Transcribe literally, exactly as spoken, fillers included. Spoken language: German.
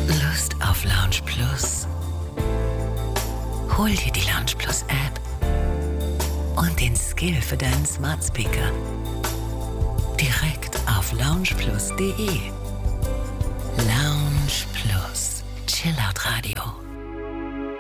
Lust auf Lounge Plus? Hol dir die Lounge Plus App und den Skill für deinen Smart Speaker direkt auf lounge plus punkt de. Lounge Plus. Chill out